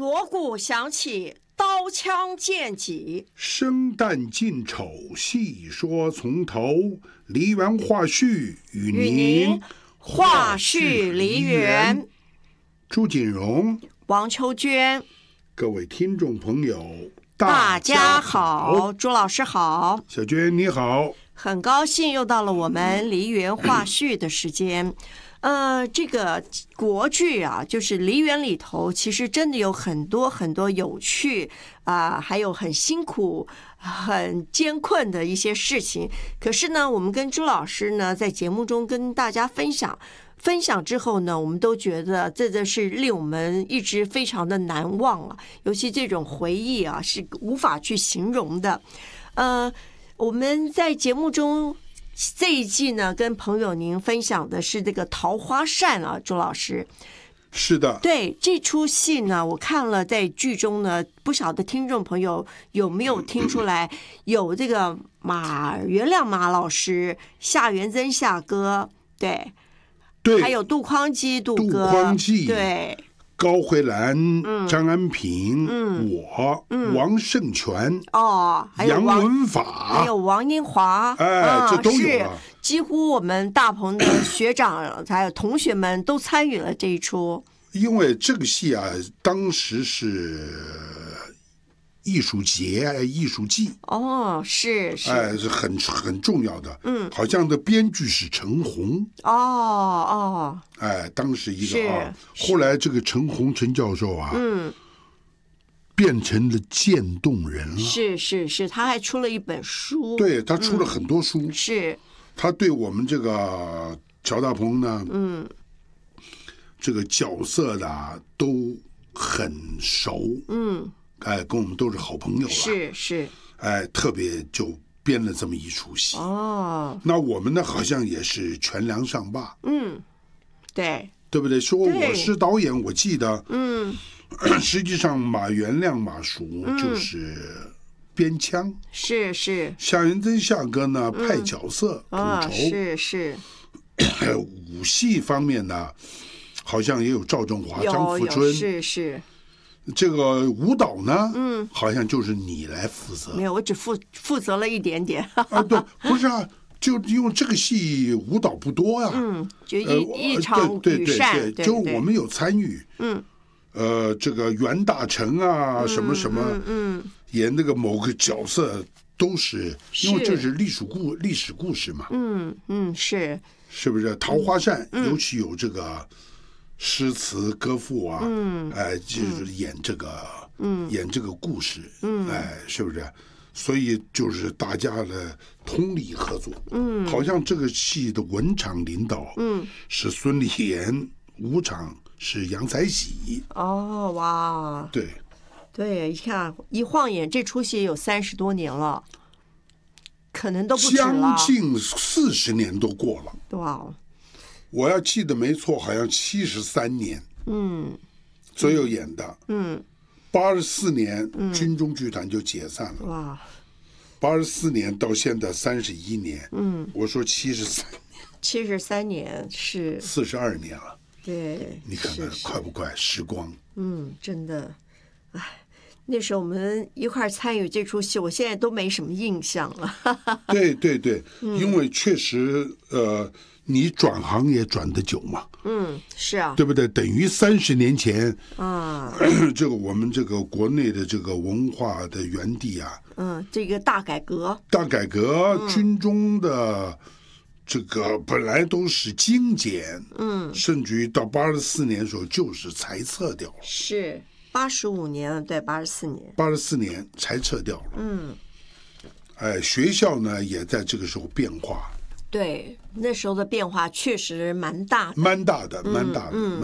锣鼓响起，刀枪剑戟， 生旦净丑，细说从头。梨园话絮与您话絮梨园。 朱锦荣、 王秋娟， 各位听众朋友， 大家好，朱老师好， 小娟你好， 很高兴又到了我们梨园话絮的时间。这个国剧啊，就是梨园里头，其实真的有很多很多有趣还有很辛苦、很艰困的一些事情。可是呢，我们跟朱老师呢，在节目中跟大家分享之后呢，我们都觉得这是令我们一直非常的难忘啊，尤其这种回忆啊，是无法去形容的。我们在节目中这一季呢，跟朋友您分享的是这个《桃花扇》啊，朱老师。 是的， 对，这出戏呢，我看了，在剧中呢，不晓得听众朋友有没有听出来，有这个袁亮马老师、夏元贞夏哥，对，还有杜匡基杜哥，对。 高慧兰、张安平、我、王胜全、 还有杨文法， 还有王英华， 这都有了。 几乎我们大鹏的学长还有同学们都参与了这一出。 因为这个戏啊，当时是艺术节、艺术季， 是， 是很重要的。好像的编剧是陈红。当时一个后来这个陈红陈教授啊，变成了渐冻人了。 是，他还出了一本书。 对，他出了很多书。 是， 他对我们这个乔大鹏呢，这个角色的都很熟。跟我们都是好朋友了。 是， 特别就编了这么一出戏。那我们呢，好像也是全梁上坝。对不对？说我是导演，我记得。实际上马元亮马叔就是编腔。 是。 夏元贞夏哥呢派角色统筹。 是。 武戏方面呢，好像也有赵正华、张富春。 是。 这个舞蹈呢，好像就是你来负责。 没有，我只负责了一点点。 对，不是啊，就因为这个戏舞蹈不多呀。 就一场羽扇， 对，就我们有参与。这个袁大成啊，什么什么，演那个某个角色都是，因为这是历史故事嘛。是不是？桃花扇尤其有这个诗词歌赋啊，就是演这个故事，是不是？所以就是大家的通力合作，好像这个戏的文场领导，是孙立言，武场是杨才喜。 哇，对，你看一晃眼，这出戏也有30多年了，可能都不止了， 将近40年都过了。 哇！ 我要记得没错，好像73年，左右演的。84年军中剧团就解散了。 哇 ！84年到现在31年，我说 73年是 42年了。 对， 你看看快不快？时光， 真的，那时候我们一块参与这出戏，我现在都没什么印象了。 对，因为确实，你转行也转得久嘛。 是啊， 对不对？等于30年前这个我们这个国内的这个文化的园地啊， 这个大改革， 军中的这个本来都是精简，甚至于到84年的时候就是裁撤掉了。 是85年，对，84 年裁撤掉了。学校呢也在这个时候变化。 对，那时候的变化确实蛮大的。